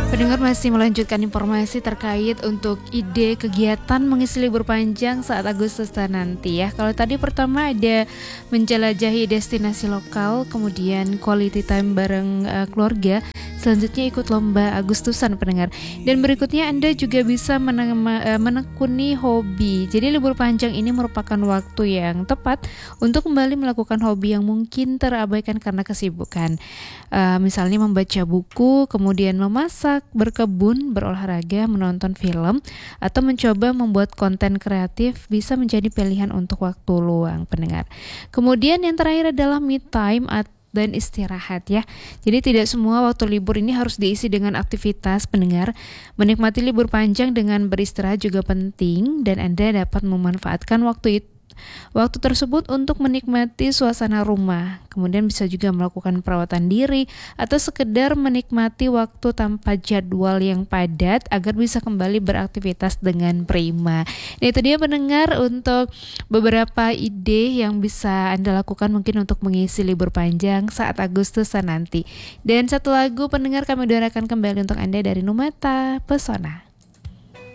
Pendengar masih melanjutkan informasi terkait untuk ide kegiatan mengisi libur panjang saat Agustus nanti ya. Kalau tadi pertama ada menjelajahi destinasi lokal, kemudian quality time bareng keluarga. Selanjutnya ikut lomba Agustusan pendengar. Dan berikutnya Anda juga bisa menekuni hobi. Jadi libur panjang ini merupakan waktu yang tepat untuk kembali melakukan hobi yang mungkin terabaikan karena kesibukan. Misalnya membaca buku, kemudian memasak, berkebun, berolahraga, menonton film, atau mencoba membuat konten kreatif bisa menjadi pilihan untuk waktu luang pendengar. Kemudian yang terakhir adalah me time dan istirahat ya. Jadi tidak semua waktu libur ini harus diisi dengan aktivitas pendengar. Menikmati libur panjang dengan beristirahat juga penting dan Anda dapat memanfaatkan waktu tersebut untuk menikmati suasana rumah. Kemudian bisa juga melakukan perawatan diri atau sekedar menikmati waktu tanpa jadwal yang padat agar bisa kembali beraktivitas dengan prima. Nah, itu dia pendengar untuk beberapa ide yang bisa Anda lakukan mungkin untuk mengisi libur panjang saat Agustusan nanti. Dan satu lagu pendengar kami doakan kembali untuk Anda dari Numata Pesona.